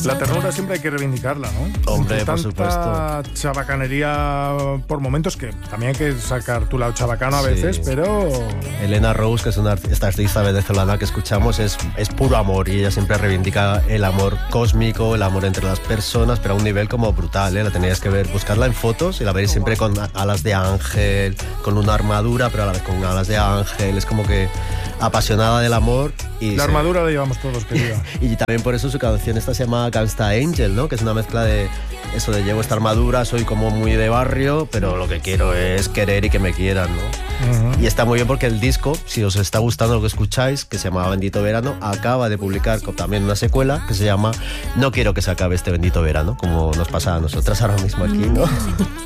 La ternura siempre hay que reivindicarla, ¿no? Hombre, Entre por tanta supuesto. chabacanería por momentos, que también hay que sacar tu lado chabacano a veces, Sí. pero... Elena Rose, que es esta artista venezolana que escuchamos, es puro amor y ella siempre reivindica el amor cósmico, el amor entre las personas, pero a un nivel como brutal, ¿eh? La tenías que ver, buscarla en fotos y la veréis siempre con alas de ángel, con una armadura, pero a la vez con alas de ángel, es como que apasionada del amor. Y La armadura la llevamos todos, querida. Y también por eso su canción esta se llama Gangsta Angel, ¿no? Que es una mezcla de eso de llevo esta armadura, soy como muy de barrio, pero lo que quiero es querer y que me quieran, ¿no? Y está muy bien porque el disco, si os está gustando lo que escucháis, que se llama Bendito Verano, acaba de publicar también una secuela que se llama No quiero que se acabe este bendito verano, como nos pasa a nosotras ahora mismo aquí, ¿no?